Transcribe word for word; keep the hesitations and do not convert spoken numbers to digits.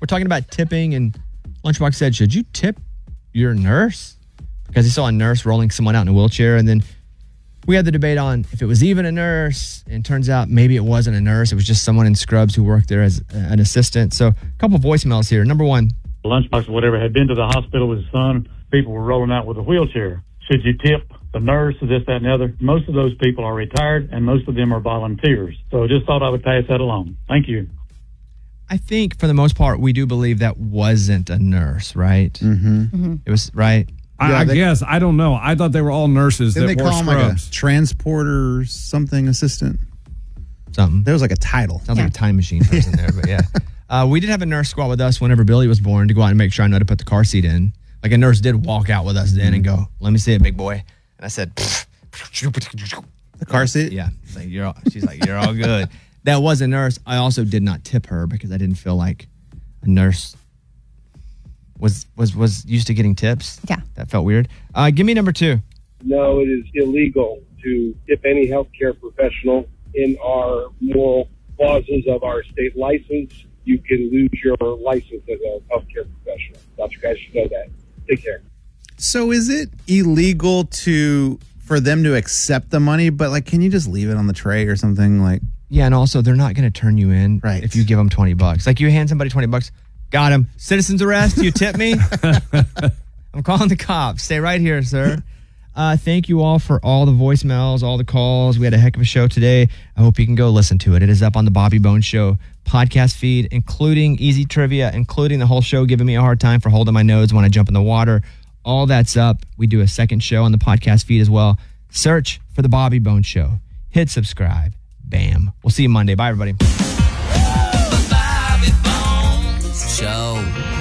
we're talking about tipping, and Lunchbox said, should you tip your nurse? Because he saw a nurse rolling someone out in a wheelchair, and then we had the debate on if it was even a nurse, and turns out maybe it wasn't a nurse. It was just someone in scrubs who worked there as an assistant. So a couple voicemails here. Number one. Lunchbox or whatever had been to the hospital with his son. People were rolling out with a wheelchair. Should you tip the nurse or this, that, and the other? Most of those people are retired, and most of them are volunteers. So just thought I would pass that along. Thank you. I think for the most part, we do believe that wasn't a nurse, right? Mm-hmm. Mm-hmm. It was, right? I, Yeah, I they- guess. I don't know. I thought they were all nurses Didn't that they wore call him like a scrubs. transporter something assistant? Something. There was like a title. Sounds Yeah. like a time machine person there, but yeah. Uh, we did have a nurse squat with us whenever Billy was born to go out and make sure I know how to put the car seat in. Like a nurse did walk out with us then and go, let me see it, big boy. And I said, The car seat? yeah. It's like, you're all, she's like, you're all good. That was a nurse. I also did not tip her because I didn't feel like a nurse was was was used to getting tips. Yeah. That felt weird. Uh, give me number two. No, it is illegal to tip any healthcare professional. In our moral clauses of our state license, you can lose your license as a healthcare professional. Thought you guys should know that. Take care. So is it illegal to for them to accept the money, but like, can you just leave it on the tray or something? Like, Yeah, and also they're not going to turn you in Right. if you give them twenty bucks. Like you hand somebody twenty bucks, got him. Citizen's arrest, you tip me? I'm calling the cops. Stay right here, sir. Uh, thank you all for all the voicemails, all the calls. We had a heck of a show today. I hope you can go listen to it. It is up on the Bobby Bones Show podcast feed, including easy trivia, including the whole show giving me a hard time for holding my nose when I jump in the water. All that's up. We do a second show on the podcast feed as well. Search for the Bobby Bones Show. Hit subscribe. Bam. We'll see you Monday. Bye, everybody. The Bobby Bones Show.